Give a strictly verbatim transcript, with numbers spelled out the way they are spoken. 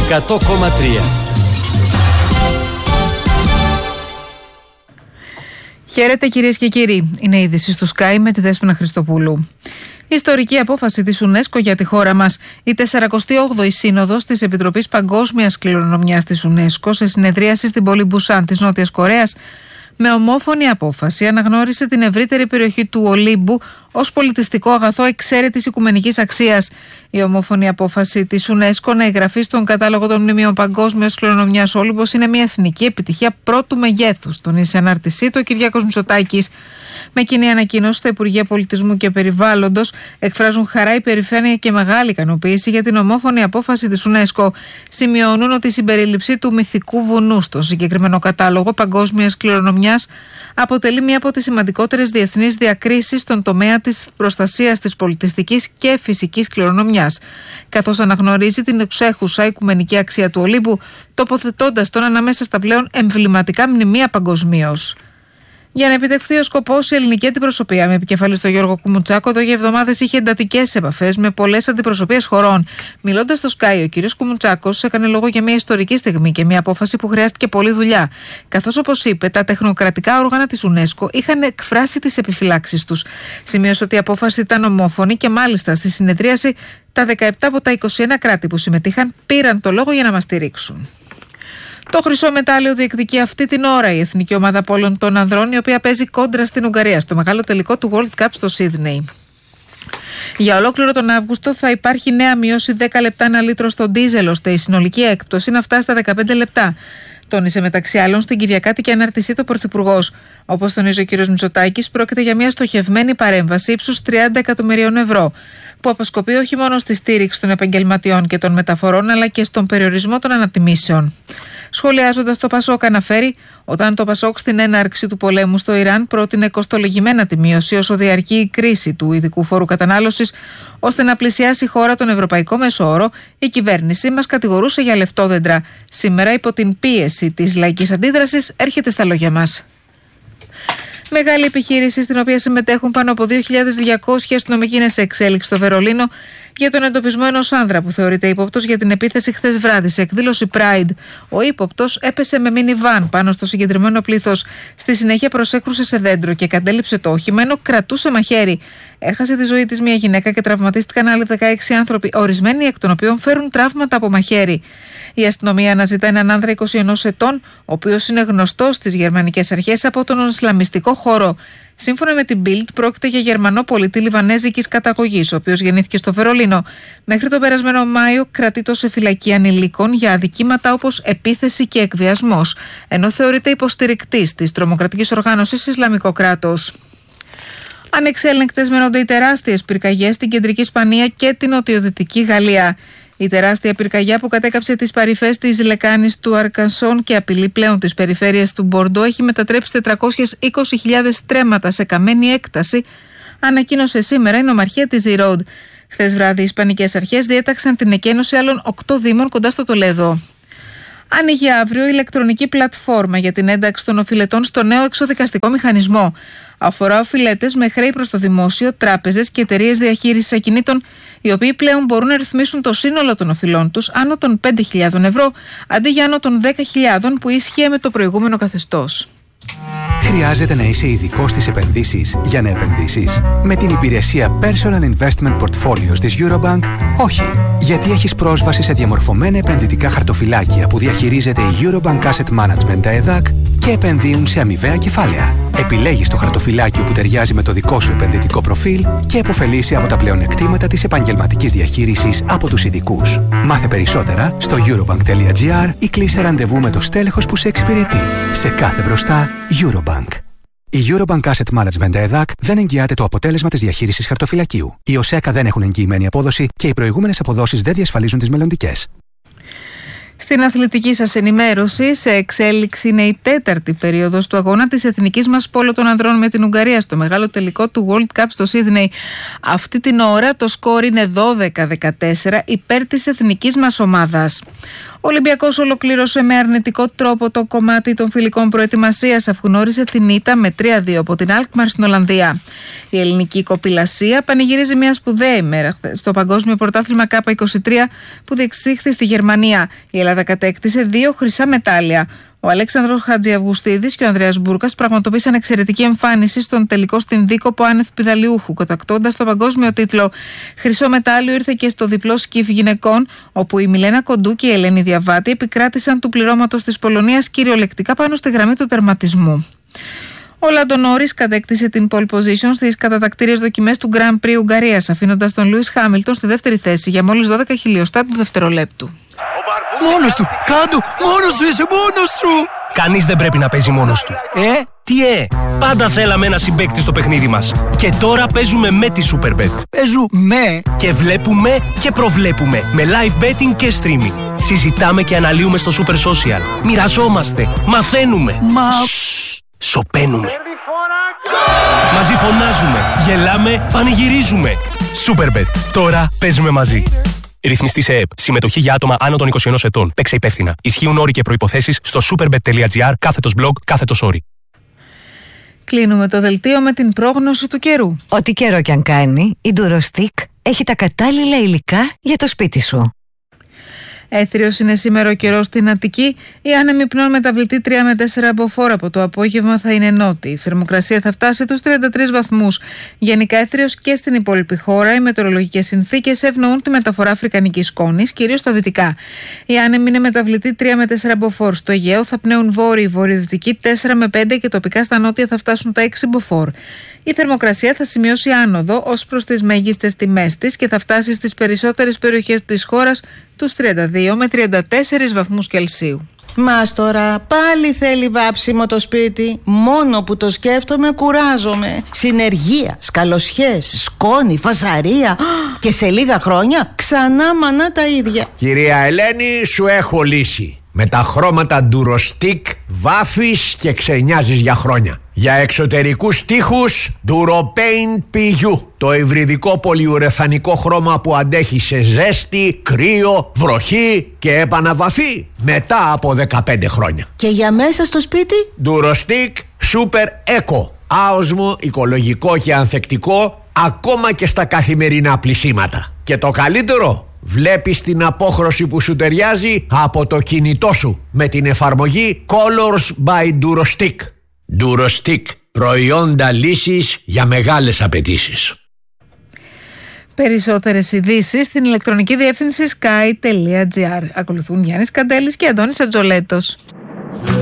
εκατό κόμμα τρία. Χαίρετε κυρίες και κύριοι. Είναι η είδηση στο Sky με τη Δέσποινα Χριστοπούλου. Η ιστορική απόφαση της UNESCO για τη χώρα μας, η σαρακοστή όγδοη Σύνοδος της Επιτροπής Παγκόσμιας Κληρονομιάς της UNESCO, σε συνεδρίαση στην πόλη Μπουσάν της Νότιας Κορέας, με ομόφωνη απόφαση αναγνώρισε την ευρύτερη περιοχή του Ολύμπου ως πολιτιστικό αγαθό εξαίρετης οικουμενικής αξίας. Η ομόφωνη απόφαση της UNESCO να εγγραφεί στον κατάλογο των μνημείων παγκόσμιας κληρονομιάς Όλυμπος είναι μια εθνική επιτυχία πρώτου μεγέθους, τονίζει ανάρτησή του ο Κυριάκος Μητσοτάκης. Με κοινή ανακοίνωση, τα Υπουργεία Πολιτισμού και Περιβάλλοντος εκφράζουν χαρά, υπερηφάνεια και μεγάλη ικανοποίηση για την ομόφωνη απόφαση της UNESCO. Σημειώνουν ότι η συμπερίληψη του μυθικού βουνού στο συγκεκριμένο κατάλογο παγκόσμιας κληρονομιάς αποτελεί μία από τις σημαντικότερες διεθνείς διακρίσεις στον τομέα της προστασίας της πολιτιστικής και φυσικής κληρονομιάς, καθώς αναγνωρίζει την εξέχουσα οικουμενική αξία του Ολύμπου, τοποθετώντας τον ανάμεσα στα πλέον εμβληματικά μνημεία παγκοσμίως. Για να επιτευχθεί ο σκοπός, η ελληνική αντιπροσωπεία με επικεφαλή στον Γιώργο Κουμουτσάκο εδώ για εβδομάδες είχε εντατικές επαφές με πολλές αντιπροσωπείες χωρών. Μιλώντας στο Sky, ο κ. Κουμουτσάκος έκανε λόγο για μια ιστορική στιγμή και μια απόφαση που χρειάστηκε πολλή δουλειά. Καθώς, όπως είπε, τα τεχνοκρατικά όργανα της UNESCO είχαν εκφράσει τις επιφυλάξεις τους. Σημείωσε ότι η απόφαση ήταν ομόφωνη και μάλιστα στη συνεδρίαση τα δεκαεπτά από τα είκοσι ένα κράτη που συμμετείχαν πήραν το λόγο για να μας στηρίξουν. Το χρυσό μετάλλιο διεκδικεί αυτή την ώρα η εθνική ομάδα πόλων των ανδρών, η οποία παίζει κόντρα στην Ουγγαρία στο μεγάλο τελικό του World Cup στο Σίδνεϊ. Για ολόκληρο τον Αύγουστο θα υπάρχει νέα μείωση δέκα λεπτά ένα λίτρο στο ντίζελ, ώστε η συνολική έκπτωση να φτάσει στα δεκαπέντε λεπτά. Τόνισε μεταξύ άλλων στην Κυριακάτικη ανάρτησή του Πρωθυπουργός. Όπως τονίζει ο κ. Μητσοτάκης, πρόκειται για μια στοχευμένη παρέμβαση ύψους τριάντα εκατομμυρίων ευρώ, που αποσκοπεί όχι μόνο στη στήριξη των επαγγελματιών και των μεταφορών, αλλά και στον περιορισμό των ανατιμήσεων. Σχολιάζοντας, το Πασόκ αναφέρει, όταν το Πασόκ στην έναρξη του πολέμου στο Ιράν πρότεινε κοστολογημένα τη μείωση όσο διαρκεί η κρίση του ειδικού φόρου κατανάλωσης, ώστε να πλησιάσει η χώρα τον ευρωπαϊκό μέσο-όρο, η κυβέρνησή μας κατηγορούσε για λεφτόδεντρα. Σήμερα, υπό την πίεση της λαϊκής αντίδρασης, έρχεται στα λόγια μας. Μεγάλη επιχείρηση, στην οποία συμμετέχουν πάνω από δύο χιλιάδες διακόσιοι αστυνομικοί, είναι σε εξέλιξη στο Βερολίνο για τον εντοπισμό ενός άνδρα που θεωρείται ύποπτος για την επίθεση χθες βράδυ σε εκδήλωση Pride. Ο ύποπτος έπεσε με μίνιβαν πάνω στο συγκεντρωμένο πλήθος. Στη συνέχεια προσέκρουσε σε δέντρο και κατέληψε το όχημα ενώ κρατούσε μαχαίρι. Έχασε τη ζωή της μια γυναίκα και τραυματίστηκαν άλλοι δεκαέξι άνθρωποι, ορισμένοι εκ των οποίων φέρουν τραύματα από μαχαίρι. Η αστυνομία αναζητά έναν άνδρα είκοσι ενός ετών, ο οποίος είναι γνωστός στις γερμανικές αρχές από τον Ισλαμιστικό χώρο. Σύμφωνα με την Bild, πρόκειται για Γερμανό πολίτη λιβανέζικης καταγωγής, ο οποίος γεννήθηκε στο Βερολίνο. Μέχρι τον περασμένο Μάιο κρατείτο σε φυλακή ανηλίκων για αδικήματα όπως επίθεση και εκβιασμός, ενώ θεωρείται υποστηρικτής της τρομοκρατικής οργάνωσης Ισλαμικό κράτος. Ανεξέλεγκτες μένονται οι τεράστιες πυρκαγιές στην κεντρική Ισπανία και την νοτιοδυτική Γαλλία. Η τεράστια πυρκαγιά που κατέκαψε τις παρυφές της λεκάνης του Αρκανσόν και απειλεί πλέον τις περιφέρειες του Μπορντό έχει μετατρέψει τετρακόσιες είκοσι χιλιάδες στρέμματα σε καμένη έκταση, ανακοίνωσε σήμερα η νομαρχία της Ζιρόντ. Χθες βράδυ οι Ισπανικές αρχές διέταξαν την εκένωση άλλων οκτώ δήμων κοντά στο Τολέδο. Άνοιγε αύριο η ηλεκτρονική πλατφόρμα για την ένταξη των οφειλετών στο νέο εξοδικαστικό μηχανισμό. Αφορά οφειλέτες με χρέη προς το δημόσιο, τράπεζες και εταιρείες διαχείρισης ακινήτων, οι οποίοι πλέον μπορούν να ρυθμίσουν το σύνολο των οφειλών τους άνω των πέντε χιλιάδες ευρώ, αντί για άνω των δέκα χιλιάδες που ίσχυε με το προηγούμενο καθεστώς. Χρειάζεται να είσαι ειδικός στις επενδύσεις για να επενδύσεις? Με την υπηρεσία Personal Investment Portfolios της Eurobank, όχι. Γιατί έχεις πρόσβαση σε διαμορφωμένα επενδυτικά χαρτοφυλάκια που διαχειρίζεται η Eurobank Asset Management, τα ΕΔΑΚ, και επενδύουν σε αμοιβαία κεφάλαια. Επιλέγεις το χαρτοφυλάκιο που ταιριάζει με το δικό σου επενδυτικό προφίλ και επωφελείσαι από τα πλεονεκτήματα της επαγγελματικής διαχείρισης από τους ειδικούς. Μάθε περισσότερα στο eurobank.gr ή κλείσε ραντεβού με το στέλεχος που σε εξυπηρετεί. Σε κάθε μπροστά, Eurobank. Η Eurobank Asset Management ΕΔΑΚ δεν εγγυάται το αποτέλεσμα της διαχείρισης χαρτοφυλακίου. Οι ΟΣΕΚΑ δεν έχουν εγγυημένη απόδοση και οι προηγούμενες αποδόσεις δεν διασφαλίζουν τις μελλοντικές. Στην αθλητική σας ενημέρωση, σε εξέλιξη είναι η τέταρτη περίοδος του αγώνα της εθνικής μας πόλο των ανδρών με την Ουγγαρία στο μεγάλο τελικό του World Cup στο Σίδνεϊ. Αυτή την ώρα το σκορ είναι δώδεκα δεκατέσσερα υπέρ της εθνικής μας ομάδας. Ο Ολυμπιακός ολοκλήρωσε με αρνητικό τρόπο το κομμάτι των φιλικών προετοιμασίας, αφού γνώρισε την ήττα με τρία δύο από την Αλκμαρ στην Ολλανδία. Η ελληνική κοπηλασία πανηγυρίζει μια σπουδαία ημέρα στο Παγκόσμιο Πρωτάθλημα Κάπα είκοσι τρία που διεξήχθη στη Γερμανία. Η Ελλάδα κατέκτησε δύο χρυσά μετάλλια. Ο Αλέξανδρος Χατζιαυγουστίδης και ο Ανδρέας Μπούρκας πραγματοποίησαν εξαιρετική εμφάνιση στον τελικό στην δίκοπο άνευ πηδαλιούχου, κατακτώντας τον παγκόσμιο τίτλο. Χρυσό μετάλλιο ήρθε και στο διπλό σκιφ γυναικών, όπου η Μιλένα Κοντού και η Ελένη Διαβάτη επικράτησαν του πληρώματος της Πολωνίας κυριολεκτικά πάνω στη γραμμή του τερματισμού. Ο Λάντο Νόρις κατέκτησε την pole position στις κατατακτήριες δοκιμές του Grand Prix Ουγγαρίας, αφήνοντας τον Λούις Χάμιλτον στη δεύτερη θέση για μόλις δώδεκα χιλιοστά του δευτερολέπτου. Μόνος του! Κάντου! Μόνος σου είσαι! Μόνος σου! Κανείς δεν πρέπει να παίζει μόνος του. Ε? Τι ε! Πάντα θέλαμε ένα συμπαίκτη στο παιχνίδι μας. Και τώρα παίζουμε με τη Superbet. Παίζουμε! Και βλέπουμε και προβλέπουμε με live betting και streaming. Συζητάμε και αναλύουμε στο Super Social. Μοιραζόμαστε. Μαθαίνουμε. Μα... Σωπαίνουμε. Μαζί φωνάζουμε. Γελάμε. Πανηγυρίζουμε. Superbet. Τώρα παίζουμε μαζί. Ρυθμιστή σε ΕΕΠ. Συμμετοχή για άτομα άνω των είκοσι ενός ετών. Παίξε υπεύθυνα. Ισχύουν όροι και προϋποθέσεις στο superbet.gr κάθετος blog κάθετος όρι. Κλείνουμε το δελτίο με την πρόγνωση του καιρού. Ό,τι καιρό κι αν κάνει, η Durostick έχει τα κατάλληλα υλικά για το σπίτι σου. Έθριος είναι σήμερα ο καιρός στην Αττική. Η άνεμη πνοών μεταβλητή τρία με τέσσερα από φόρ. Από το απόγευμα θα είναι νότιη. Η θερμοκρασία θα φτάσει τους τριάντα τρεις βαθμούς. Γενικά έθριος και στην υπόλοιπη χώρα. Οι μετεωρολογικές συνθήκες ευνοούν τη μεταφορά αφρικανικής σκόνης, κυρίως στα δυτικά. Η άνεμη είναι μεταβλητή τρία με τέσσερα από φόρ. Στο Αιγαίο θα πνέουν βόρειοι, βορειοδυτικοί τέσσερα με πέντε και τοπικά στα νότια θα φτάσουν τα έξι από φόρ. Η θερμοκρασία θα σημειώσει άνοδο ως προς τις μέγιστες τιμές της και θα φτάσει στις περισσότερες περιοχές της χώρας τους τριάντα δύο με τριάντα τέσσερις βαθμούς Κελσίου. Μας τώρα πάλι θέλει βάψιμο το σπίτι. Μόνο που το σκέφτομαι κουράζομαι. Συνεργεία, σκαλωσιές, σκόνη, φασαρία. Και σε λίγα χρόνια ξανά μανά τα ίδια. Κυρία Ελένη, σου έχω λύση. Με τα χρώματα Durostick βάφεις και ξενιάζεις για χρόνια. Για εξωτερικούς τοίχους Duropaint πι γιου. Το υβριδικό πολυουρεθανικό χρώμα που αντέχει σε ζέστη, κρύο, βροχή και επαναβαφή μετά από δεκαπέντε χρόνια. Και για μέσα στο σπίτι Durostick Super Eco. Άοσμο, οικολογικό και ανθεκτικό ακόμα και στα καθημερινά πλυσίματα. Και το καλύτερο, βλέπεις την απόχρωση που σου ταιριάζει από το κινητό σου με την εφαρμογή Colors by Durostick. Durostick, προϊόντα λύσης για μεγάλες απαιτήσεις. Περισσότερες ειδήσεις στην ηλεκτρονική διεύθυνση sky τελεία gr. Ακολουθούν Γιάννης Καντέλης και Αντώνης Ατζολέτος.